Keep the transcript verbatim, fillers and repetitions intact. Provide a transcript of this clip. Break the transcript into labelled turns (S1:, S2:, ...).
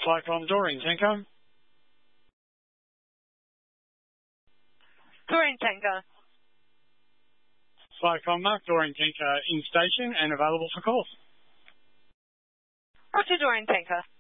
S1: Flycom Doreen Tanker.
S2: Doreen Tanker.
S1: Flycom Mark, Doreen Tanker in station and available for calls.
S2: Roger, Doreen Tanker.